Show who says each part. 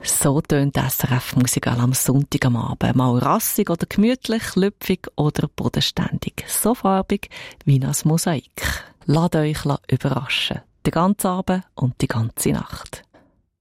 Speaker 1: So tönt SRF Musical am Sonntag am Abend. Mal rassig oder gemütlich, lüpfig oder bodenständig. So farbig wie ein Mosaik. Lasst euch überraschen. Den ganzen Abend und die ganze Nacht.